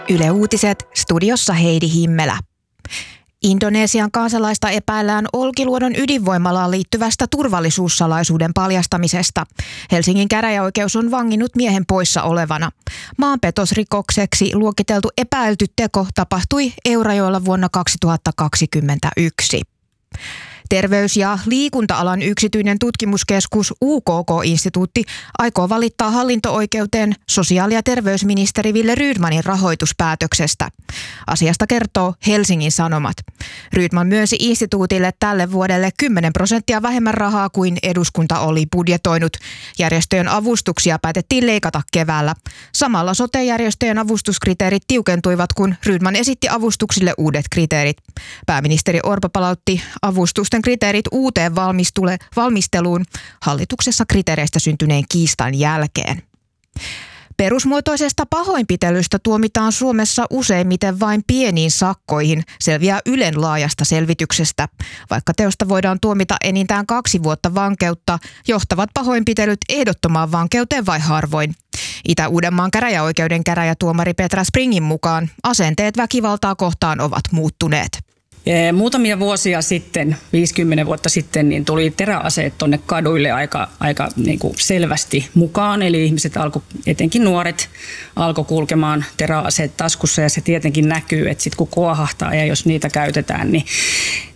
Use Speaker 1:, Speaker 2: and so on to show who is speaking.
Speaker 1: Yle Uutiset, studiossa Heidi Himmelä. Indonesian kansalaista epäillään Olkiluodon ydinvoimalaan liittyvästä turvallisuussalaisuuden paljastamisesta. Helsingin käräjäoikeus on vanginnut miehen poissa olevana. Maanpetosrikokseksi luokiteltu epäilty teko tapahtui Eurajoella vuonna 2021. Terveys- ja liikunta-alan yksityinen tutkimuskeskus UKK-instituutti aikoo valittaa hallinto-oikeuteen sosiaali- ja terveysministeri Wille Rydmanin rahoituspäätöksestä. Asiasta kertoo Helsingin Sanomat. Rydman myönsi instituutille tälle vuodelle 10% vähemmän rahaa kuin eduskunta oli budjetoinut. Järjestöjen avustuksia päätettiin leikata keväällä. Samalla sote-järjestöjen avustuskriteerit tiukentuivat, kun Rydman esitti avustuksille uudet kriteerit. Pääministeri Orpo palautti avustusten kriteerit uuteen valmisteluun hallituksessa kriteereistä syntyneen kiistan jälkeen. Perusmuotoisesta pahoinpitelystä tuomitaan Suomessa useimmiten vain pieniin sakkoihin, selviää Ylen laajasta selvityksestä. Vaikka teosta voidaan tuomita enintään 2 vuotta vankeutta, johtavat pahoinpitelyt ehdottomaan vankeuteen vai harvoin. Itä-Uudenmaan käräjäoikeuden käräjätuomari Petra Springin mukaan asenteet väkivaltaa kohtaan ovat muuttuneet.
Speaker 2: Muutamia vuosia sitten, 50 vuotta sitten, niin tuli teräaseet tuonne kaduille aika niin kuin selvästi mukaan. Eli ihmiset etenkin nuoret, alkoi kulkemaan teräaseet taskussa ja se tietenkin näkyy, että sitten kun kuohahtaa ja jos niitä käytetään, niin